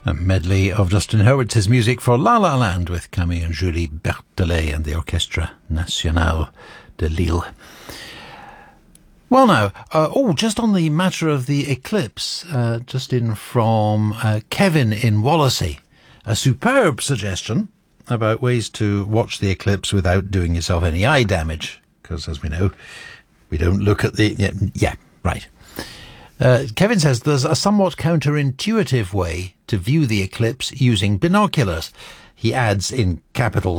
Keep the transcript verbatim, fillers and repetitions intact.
A medley of Justin Hurwitz's music for La La Land with Camille and Julie Berthelet and the Orchestre National de Lille. Well now, uh, oh, just on the matter of the eclipse, uh, just in from uh, Kevin in Wallasey, a superb suggestion about ways to watch the eclipse without doing yourself any eye damage, because as we know, we don't look at the... Yeah, yeah right. Uh, Kevin says there's a somewhat counterintuitive way to view the eclipse using binoculars. He adds in capitals,